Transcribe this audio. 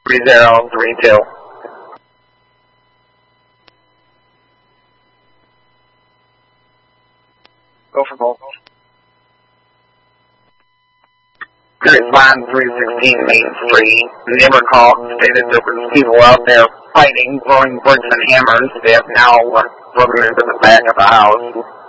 3032. Go for both. Current line 316 Main Street. The neighbor called and stated there were people out there fighting, throwing bricks and hammers. They have now broken into the back of the house.